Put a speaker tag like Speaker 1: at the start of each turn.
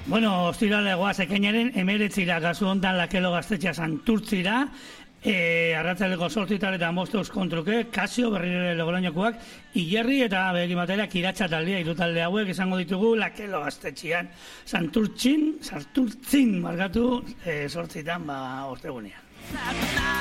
Speaker 1: Bueno, ostirale goaz ekainaren 19 kasu hontan Lakelo Gaztetxea Santurtzira, arratzaldeko 8 eta 5 kontruke, Kasio berriro Logroñokoak, Ilerri eta begin batera Kiratsa taldea, hiru talde hauek izango ditugu Lakelo Gaztetxean. Santurtzin, markatu, 8 ostegunean.